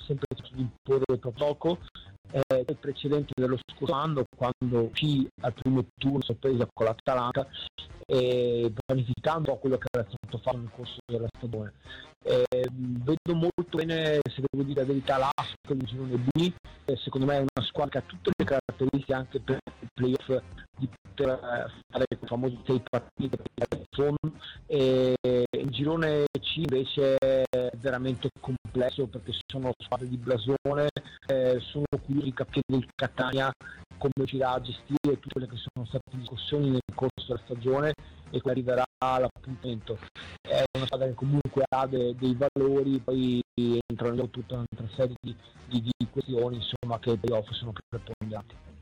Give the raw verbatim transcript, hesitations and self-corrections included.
sempre di imporre il proprio gioco. Eh, il precedente dello scorso anno, quando uscì al primo turno sorpresa con l'Atalanta, e pianificando quello che era stato fatto nel corso della stagione. Eh, vedo molto bene, se devo dire la verità, l'Ascoli in girone B. Eh, secondo me è una squadra che ha tutte le caratteristiche anche per i playoff di poter fare quei famosi sei partite per il fondo. E il girone C invece è veramente complesso, perché sono squadre di blasone, eh, sono curiosi di capire il Catania come riuscirà a gestire tutte quelle che sono state discussioni nel corso della stagione e come arriverà all'appuntamento. È una squadra che comunque ha de- dei valori, poi entrano in tutta un'altra serie di, di, di questioni, insomma, che i playoff sono preponderanti.